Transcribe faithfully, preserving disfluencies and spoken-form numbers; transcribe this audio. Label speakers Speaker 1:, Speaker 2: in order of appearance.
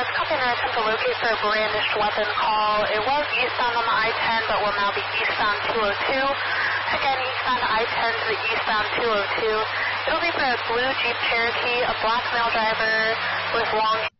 Speaker 1: five, copy and attempt to locate for a brandished weapon call. It was eastbound on the I ten, but will now be eastbound two oh two. Again, eastbound I ten to the eastbound two oh two. It'll be for a blue Jeep Cherokee, a black male driver with long